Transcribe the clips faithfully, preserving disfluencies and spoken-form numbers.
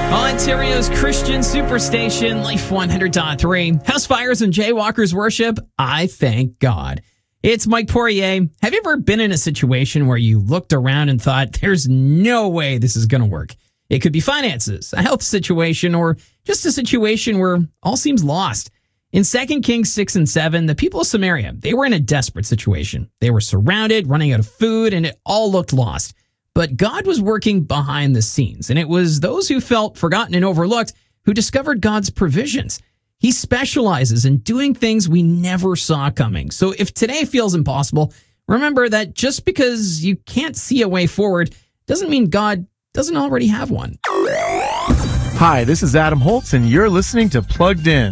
Ontario's Christian Superstation, Life one hundred point three. House fires and jaywalkers worship. I thank God. It's Mike Poirier. Have you ever been in a situation where you looked around and thought, there's no way this is going to work? It could be finances, a health situation, or just a situation where all seems lost. In Second Kings six and seven, the people of Samaria, they were in a desperate situation. They were surrounded, running out of food, and it all looked lost. But God was working behind the scenes, and it was those who felt forgotten and overlooked who discovered God's provisions. He specializes in doing things we never saw coming. So if today feels impossible, remember that just because you can't see a way forward doesn't mean God doesn't already have one. Hi, this is Adam Holtz, and you're listening to Plugged In.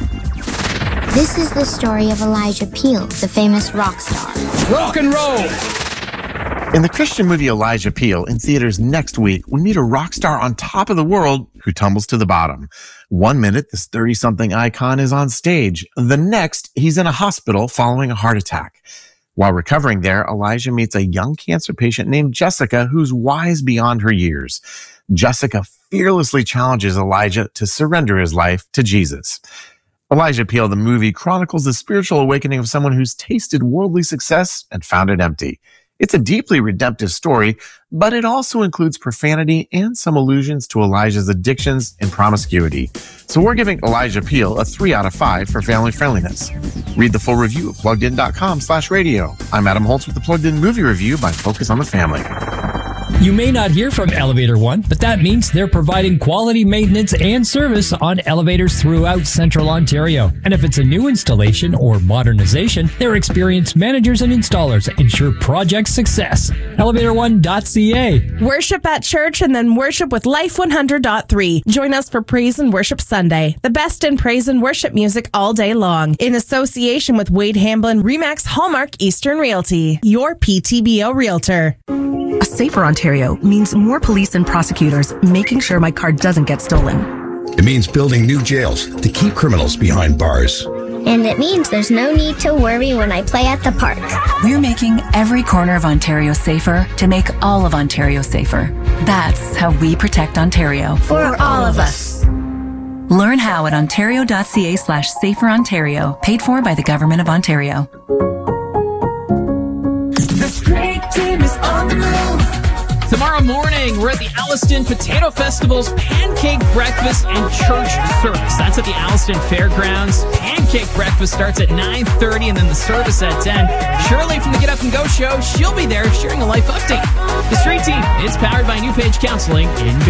This is the story of Elijah Peel, the famous rock star. Rock and roll! In the Christian movie Elijah Peel, in theaters next week, we meet a rock star on top of the world who tumbles to the bottom. One minute, this thirty-something icon is on stage. The next, he's in a hospital following a heart attack. While recovering there, Elijah meets a young cancer patient named Jessica who's wise beyond her years. Jessica fearlessly challenges Elijah to surrender his life to Jesus. Elijah Peel, the movie, chronicles the spiritual awakening of someone who's tasted worldly success and found it empty. It's a deeply redemptive story, but it also includes profanity and some allusions to Elijah's addictions and promiscuity. So we're giving Elijah Peel a three out of five for family friendliness. Read the full review at pluggedin.com slash radio. I'm Adam Holtz with the Plugged In Movie Review by Focus on the Family. You may not hear from Elevator One, but that means they're providing quality maintenance and service on elevators throughout Central Ontario. And if it's a new installation or modernization, their experienced managers and installers ensure project success. elevator one dot c a. Worship at church and then worship with Life one hundred point three. Join us for Praise and Worship Sunday. The best in praise and worship music all day long. In association with Wade Hamblin, Remax Hallmark Eastern Realty. Your P T B O Realtor. A safer Ontario means more police and prosecutors making sure my car doesn't get stolen. It means building new jails to keep criminals behind bars. And it means there's no need to worry when I play at the park. We're making every corner of Ontario safer to make all of Ontario safer. That's how we protect Ontario. For all of us. Learn how at ontario.ca slash safer Ontario. Paid for by the Government of Ontario. Tomorrow morning, we're at the Alliston Potato Festival's Pancake Breakfast and Church Service. That's at the Alliston Fairgrounds. Pancake Breakfast starts at nine thirty and then the service at ten. Shirley from the Get Up and Go show, she'll be there sharing a life update. The Street Team is powered by New Page Counseling in